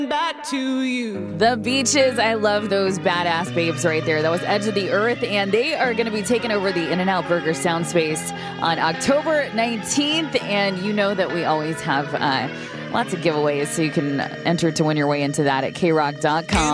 back to you. The Beaches. I love those badass babes right there. That was Edge of the Earth, and they are going to be taking over the In-N-Out Burger Sound Space on October 19th. And you know that we always have lots of giveaways, so you can enter to win your way into that at krock.com.